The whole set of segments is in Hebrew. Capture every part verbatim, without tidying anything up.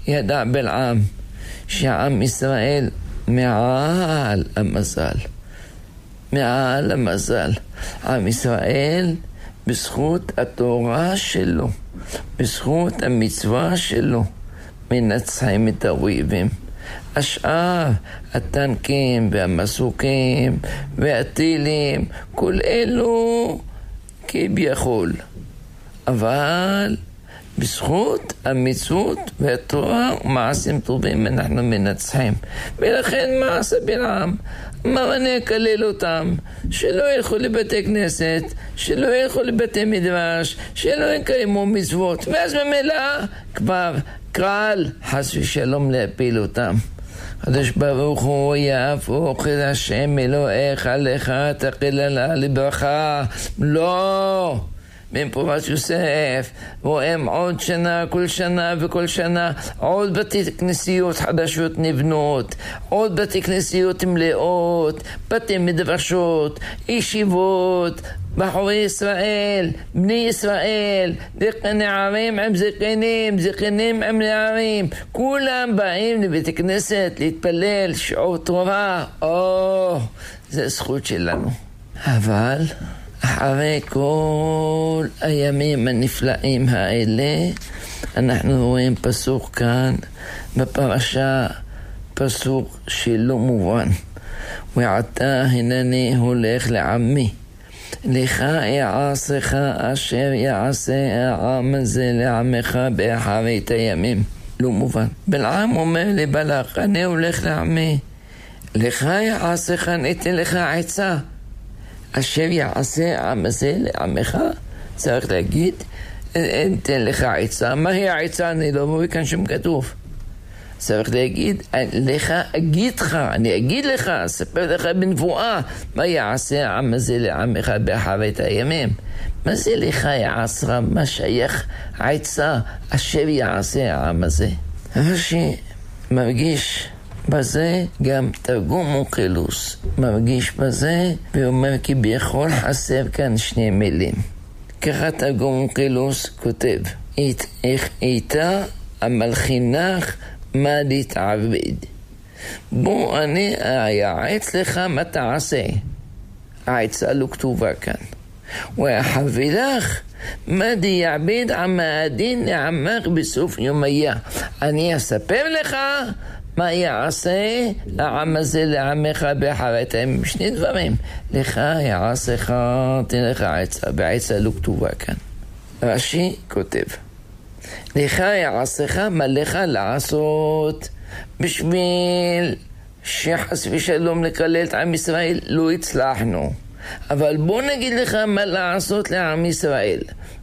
ידע בלעם שעם ישראל מעל המזל, מעל המזל. עם ישראל בזכות התורה שלו, בזכות המצווה שלו, מנצחים את האויבים. השאר, הטנקים והמסוקים והטילים, כל אלו כביכול. אבל בזכות המצוות והתורה ומעשים טובים אנחנו מנצחים. ולכן מעשה בלעם, מה אני אקלל אותם? שלא ילכו לבתי כנסת, שלא ילכו לבתי מדרש, שלא יקיימו מצוות. ואז במילא כבר קל חס ושלום להפיל אותם. הקדוש ברוך הוא יהפוך את השם אלוהיך לך תקללה לברכה. לא! במפורש יוסף רואים עוד שנה, כל שנה וכל שנה עוד בתי כנסיות חדשות נבנות, עוד בתי כנסיות מלאות, בתי מדרשות, ישיבות, בחורי ישראל, בני ישראל, נערים עם זקנים, זקנים עם נערים, כולם באים לבית כנסת להתפלל שעות תורה. או, זה זכות שלנו. אבל אחרי כל הימים הנפלאים האלה, אנחנו רואים פסוק כאן בפרשה, פסוק שלא מובן. ועתה הנני הולך לעמי, לך יעשך אשר יעשה העם הזה לעמך באחרית הימים. לא מובן. בלעם אומר לבלק, אני הולך לעמי, לך יעשך, ניתן לך עצה, אשר יעשה העם הזה לעמך. צריך להגיד, ניתן לך עצה. מהי העצה? אני לא רואה כאן שום כתוב. צריך להגיד, לך אגידך, אני אגיד לך, אספר לך בנבואה, מה יעשה העם הזה לעמך באחרית הימים. מה זה לך יעשרה? מה שייך העצה אשר יעשה העם הזה? רש"י מרגיש בזה גם תרגום אונקלוס, מרגיש בזה ואומר כי ביכול חסר כאן שני מילים. ככה תרגום אונקלוס כותב, איך איתה המלחינך מה להתעבד, בוא אני אייעץ לך מה תעשה. העצה לא כתובה כאן. ואחבילך מה דיעבד עמדין לעמך בסוף יומיה, אני אספר לך מה יעשה העם הזה לעמך באחרית הימים. שני דברים, לך יעשך, תן לך עצה, והעצה לא כתובה כאן. רש"י כותב, לך יעשך, מה לך לעשות בשביל שחס ושלום לקלל את עם ישראל? לא הצלחנו, אבל בוא נגיד לך מה לעשות לעם ישראל.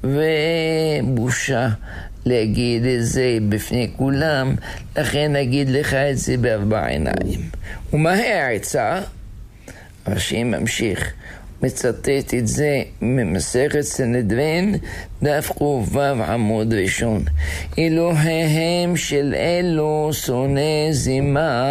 ובושה להגיד את זה בפני כולם, לכן נגיד לך את זה בארבע עיניים. ומהי העצה? רש"י ממשיך, מצטט את זה ממסכת סנהדרין, דף ק"ו עמוד ראשון. אלוהיהם של אלו שונא זימה.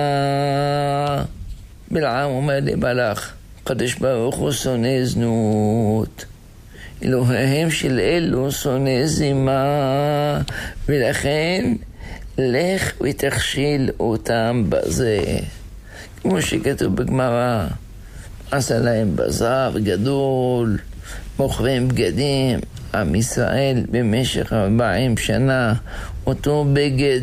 בלעם אומר לבלק, הקדוש ברוך הוא שונא זנות. אלוהיהם של אלו שונא זימה, ולכן לך ותכשיל אותם בזה. כמו שכתוב בגמרא, עשה להם בזר גדול, מוכרים בגדים. עם ישראל במשך ארבעים שנה אותו בגד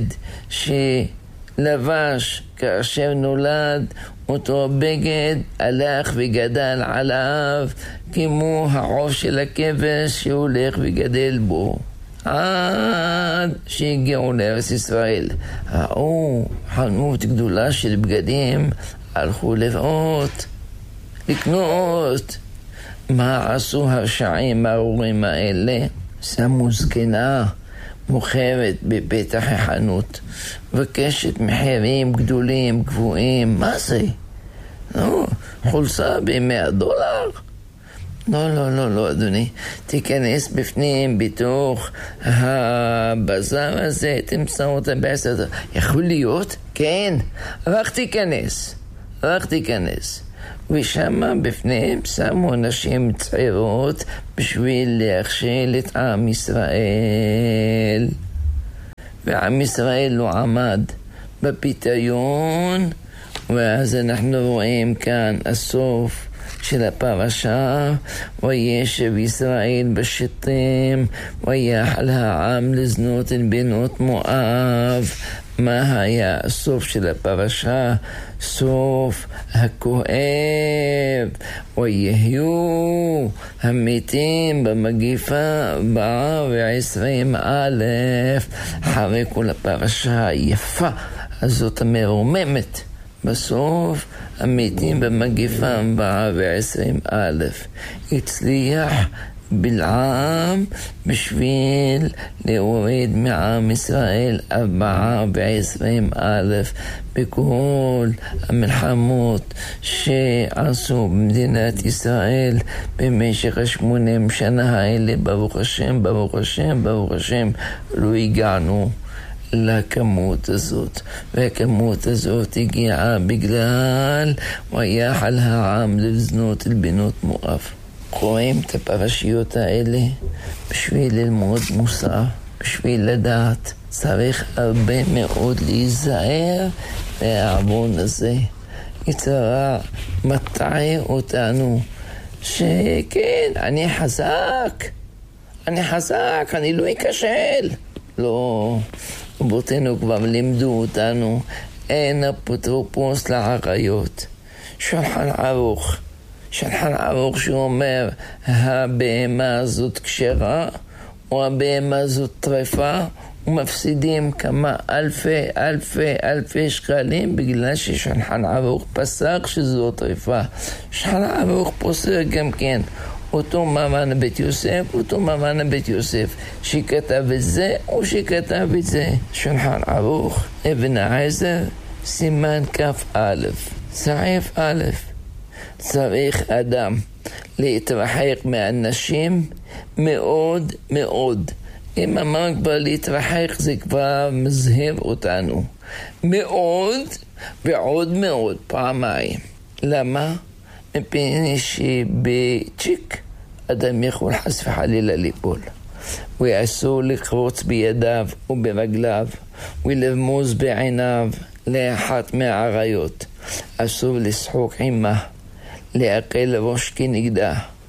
שלבש כאשר נולד, אותו בגד הלך וגדל עליו כמו העוף של הכבש שהולך וגדל בו עד שהגיעו לארץ ישראל. ראו חנות גדולה של בגדים, הלכו לראות, לקנות. מה עשו הרשעים הארורים האלה? שמו זקנה מוכרת בפתח החנות, וקשת מחירים גדולים גבוהים. מה זה? נו, חולצה ב-מאה דולר? לא, לא, לא, לא, אדוני. תיכנס בפנים, בתוך הבזר הזה, תמצא אותה בעשר דולר. יכול להיות? כן, רק תיכנס, רק תיכנס. ושם בפניהם שמו נשים צעירות בשביל להכשיל את עם ישראל. ועם ישראל לא עמד בפיתיון, ואז אנחנו רואים כאן הסוף של הפרשה, וישב ישראל בשטים, ויחל העם לזנות את בנות מואב. מה היה הסוף של הפרשה? סוף הכואב. ויהיו המתים במגיפה הבאה ועשרים א'. אחרי כל הפרשה היפה הזאת המרוממת, בסוף המתים במגיפה הבאה ועשרים א'. הצליח בלעם בשביל להוריד מעם ישראל ארבעה ועשרים א' בכל המלחמות שעשו במדינת ישראל במשך השמונים שנה האלה. ברוך השם, ברוך השם, ברוך השם, לא הגענו לכמות הזאת, והכמות הזאת הגיעה בגלל ויחל העם לזנות אל בנות מואב. קוראים את הפרשיות האלה בשביל ללמוד מוסר, בשביל לדעת. צריך הרבה מאוד להיזהר מהעוון הזה. יצרה מטעה אותנו שכן, אני חזק, אני חזק, אני לא אכשל. לא, רבותינו כבר לימדו אותנו, אין אפוטרופוס לעריות. שולחן ערוך, שולחן ערוך שאומר, הבהמה הזאת כשרה, או הבהמה הזאת טרפה, ומפסידים כמה אלפי, אלפי, אלפי שקלים, בגלל ששולחן ערוך פסק שזו טרפה. שולחן ערוך פוסק גם כן. אותו מרן בית יוסף, אותו מרן בית יוסף, שכתב את זה או שכתב את זה. שולחן ערוך, אבן העזר, סימן כף א', סעיף א'. צריך אדם להתרחק מהאנשים מאוד מאוד. אם אמר כבר להתרחק, זה כבר מזהב אותנו מאוד ועוד מאוד, פעמיים. למה? מפני שבצ'יק אדם יכול חס וחלילה ליפול, ואסור לקרוץ בידיו וברגליו ולרמוז בעיניו לאחת מהעריות. אסור לשחוק עמה, להקל ראש כנגדה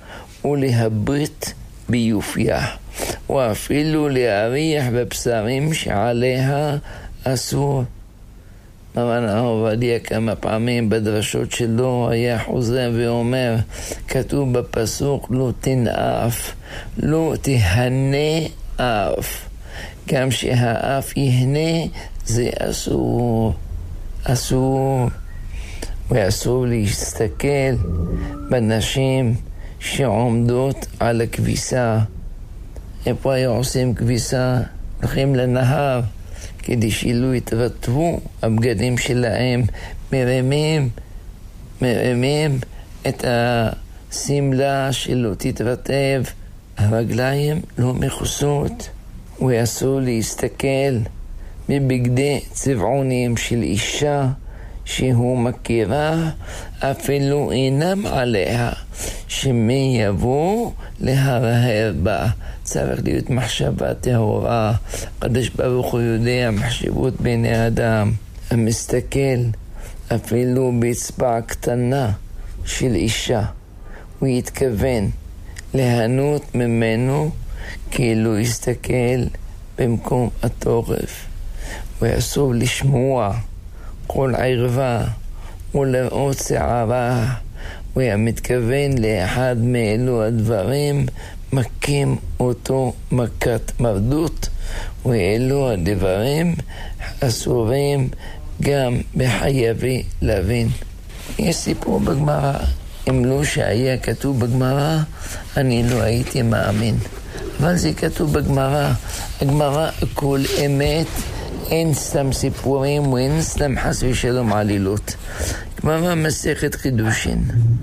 ולהביט ביופייה, ואפילו להריח בבשרים שעליה אסור. מרן הרב עובדיה כמה פעמים בדרשות שלו היה חוזר ואומר, כתוב בפסוק לא תנאף, לא תהנה אף. גם שהאף יהנה זה אסור, אסור. ואסור להסתכל בנשים שעומדות על הכביסה. איפה היו עושים כביסה? הולכים לנהר, כדי שלא יתרטבו הבגדים שלהם, מרמים, מרמים את הסמלה שלא תתרטב, הרגליים לא מכוסות. ואסור להסתכל בבגדי צבעונים של אישה שהוא מכירה, אפילו אינם עליה, שמי יבוא להרהר בה. צריך להיות מחשבה טהורה. הקדוש ברוך הוא יודע מחשבות בני אדם. המסתכל אפילו באצבע קטנה של אישה, הוא יתכוון להנות ממנו כאילו יסתכל במקום הטורף. ואסור לשמוע כל ערווה ולראות שערה, והמתכוון לאחד מאלו הדברים מכים אותו מכת מרדות, ואלו הדברים אסורים גם בחייבי להבין. יש סיפור בגמרא, אם לא שהיה כתוב בגמרא אני לא הייתי מאמין, אבל זה כתוב בגמרא. הגמרא הכל אמת, אין סתם סיפורים ואין סתם חס ושלום עלילות. גמרא מסכת חידושין,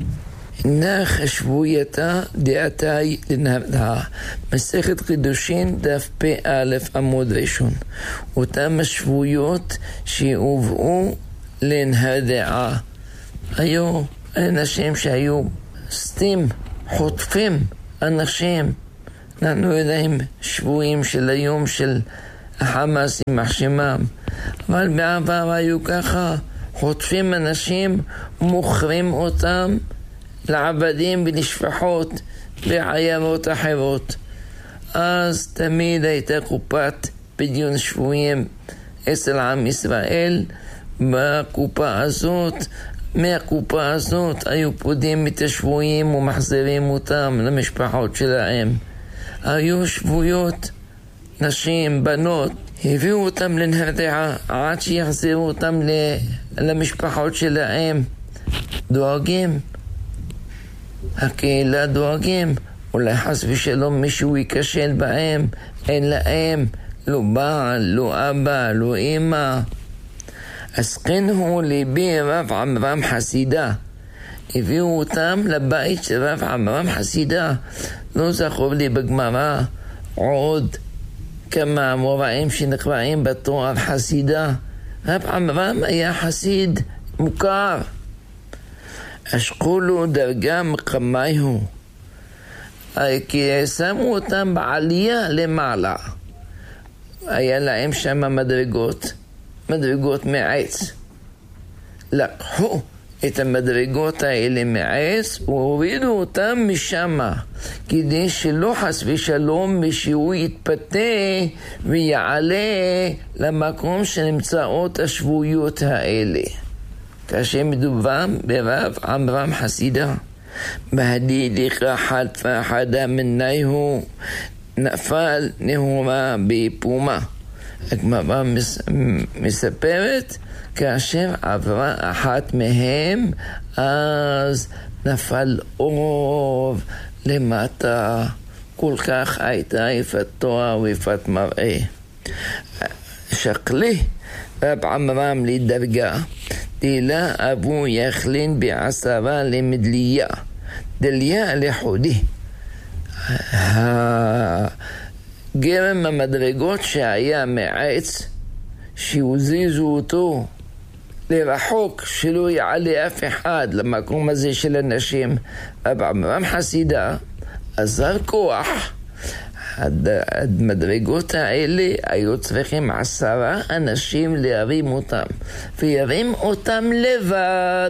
נח שבוייתה דעתי לנהרדה. מסכת חידושין דף פ א' עמוד ראשון. אותם השבויות שהובאו לנהרדה, היו אנשים שהיו סתים, חוטפים אנשים. אנחנו יודעים שבויים של היום של החמאס יימח שמם. אבל בעבר היו ככה, חוטפים אנשים, מוכרים אותם לעבדים ולשפחות בעיירות אחרות. אז תמיד הייתה קופת פדיון שבויים אצל עם ישראל. בקופה הזאת, מהקופה הזאת היו פודים את השבויים ומחזירים אותם למשפחות שלהם. היו שבויות, נשים, בנות, הביאו אותם לנהרדעה עד שיחזירו אותם למשפחות שלהם. דואגים, הקהילה דואגים, אולי חס ושלום מישהו ייכשל בהם, אין להם לא בעל, לא אבא, לא אמא. אסקנהו ליבי רב עמרם חסידה, הביאו אותם לבית של רב עמרם חסידה. לא זכור לי בגמרא עוד כמה מוראים שנקראים בתואר חסידה. רב עמרם היה חסיד מוכר. אשכולו דרגה מקמייהו, כי שמו אותם בעלייה למעלה. היה להם שם מדרגות, מדרגות מעץ. לקחו את המדרגות האלה מעץ והורידו אותם משם, כדי שלא חס ושלום מישהו יתפתה ויעלה למקום שנמצאות השבויות האלה. כאשר מדובר ברב עמרם חסידה, בהדידיך חלפה חדה מנייהו, נפל נהורה באיפומה. הגמרא מספרת, כאשר עברה אחת מהם, אז נפל אורוב למטה. כל כך הייתה יפת תואר ויפת מראה. שקלי רב עמרם לדרגה, תילה אבו יכלין בעשרה למדליה, דליה לחודי. גרם המדרגות שהיה מעץ, שהוזיזו אותו לרחוק, שלא יעלה אף אחד למקום הזה של אנשים. רב עמרם חסידה עזר כוח. המדרגות האלה היו צריכים עשרה אנשים להרים אותם, וירים אותם לבד.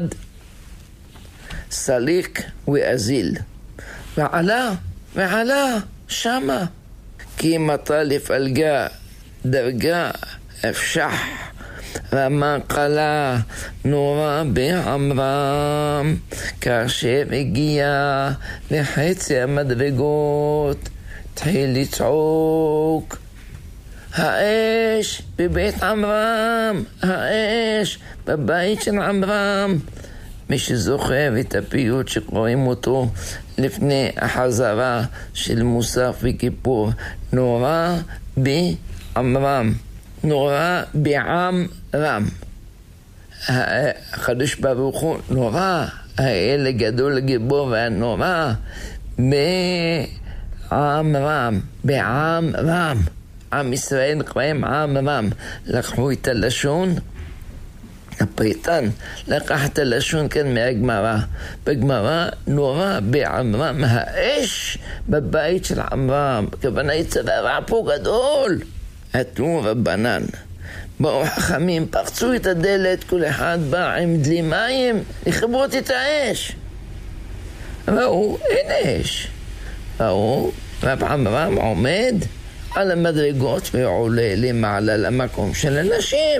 סליק ואזיל, ועלה ועלה שמה, כי מטה לפלגה דרגה אפשח, רמה קלה נורא בעמרם. כאשר הגיע לחצי המדרגות, התחיל לצעוק, האש בבית עמרם, האש בבית של עמרם. מי שזוכר את הפיוט שקוראים אותו לפני החזרה של מוסף וכיפור, נורא בעמרם, נורא בעם רם. הקדוש ברוך הוא נורא, האל הגדול הגיבור והנורא בעם רם, בעם רם. עם ישראל נקראים עם רם. לקחו את הלשון, הפייטן לקח את הלשון כאן מהגמרא. בגמרא נורא בעמרם, האש בבית של עמרם. כוונה יצרה פה גדול. עתו רבנן, באו חכמים, פרצו את הדלת, כל אחד בא עם דלי מים לכבות את האש. ראו, אין אש. ראו, רב עמרם עומד על המדרגות ועולה למעלה למקום של אנשים.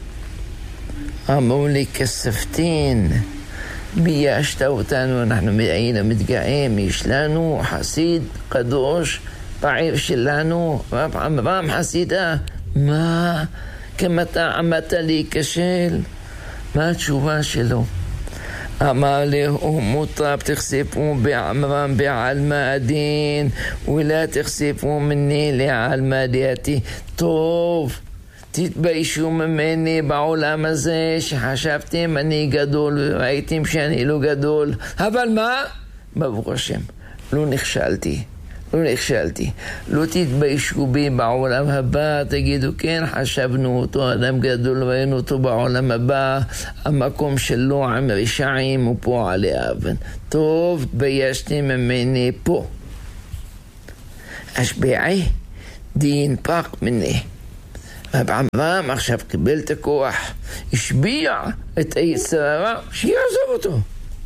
אמרו לי, כספתין, ביישת אותנו, אנחנו היינו מתגאים, יש לנו חסיד קדוש בעיר שלנו, רב עמרם חסידה. מה? כמתה עמדת להיכשל? מה התשובה שלו? אמר לו, מוטב תחשפו בעמרם בעלמא הדין, ולא תחשפו מני לעלמא דעתי. טוב, תתביישו ממני בעולם הזה שחשבתם אני גדול וראיתם שאני לא גדול. אבל מה? ברוך השם, לא נכשלתי. לא נכשלתי. לא תתביישו בי בעולם הבא, תגידו כן, חשבנו אותו אדם גדול, ראינו אותו בעולם הבא, המקום שלו עם רשעים ופה עלי אבן. טוב, תביישתי ממני פה. אשביעי דין פק מני. רב עמרם עכשיו קיבל את הכוח, השביע את היצר הרע, שיעזוב אותו.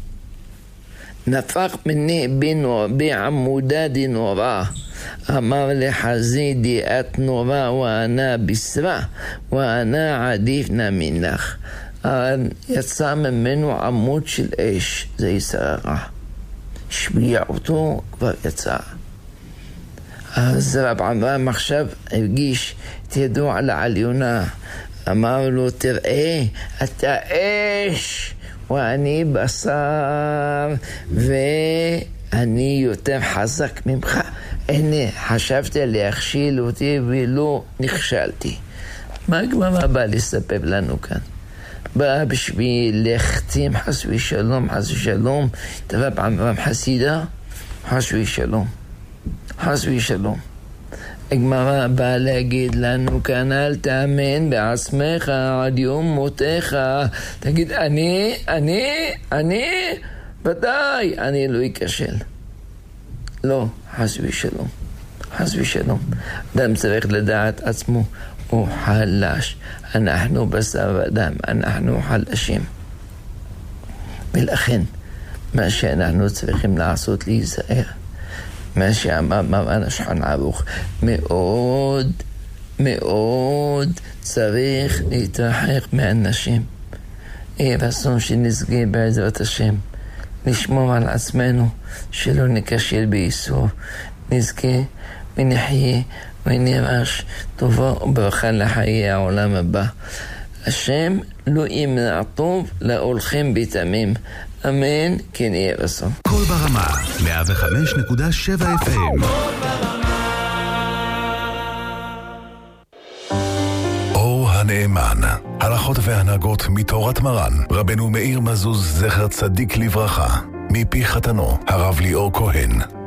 נפח מני בנו בעמודה דנורא, אמר לחזידי את נורא ואנה בשרה, ואנה עדיף נמינך. יצא ממנו עמוד של אש, זה יצר הרע. השביע אותו, כבר יצא. אז רב עמרם עכשיו הרגיש את ידו על העליונה, אמר לו, תראה, אתה אש ואני בשר ואני יותר חזק ממך. הנה, חשבת להכשיל אותי ולא נכשלתי. מה הגמרא בא לספר לנו כאן? בא בשביל להחתים חס ושלום, חס ושלום, את רב עמרם חסידה, חס ושלום. חס ושלום. הגמרא באה להגיד לנו כאן, אל תאמן בעצמך עד יום מותך. תגיד, אני, אני, אני, ודאי, אני לא אכשל. לא, חס ושלום. חס ושלום. אדם צריך לדעת עצמו, הוא חלש. אנחנו בשר ודם, אנחנו חלשים. ולכן, מה שאנחנו צריכים לעשות להיזהר. מה שאמר מרן השולחן ערוך, מאוד מאוד צריך להתרחק מאנשים. יהיה רצון שנזכה בעזרת השם לשמור על עצמנו, שלא נכשל באיסור, נזכה ונחיה ונרש טובה וברכה לחיי העולם הבא. השם לא ימנע טוב להולכים בתמים. אמן, כן יהיה רצון. כל ברמה, מאה וחמש נקודה שבע אף אם. אור הנאמן, הלכות והנהגות מתורת מרן, רבנו מאיר מזוז זכר צדיק לברכה, מפי חתנו, הרב ליאור כהן.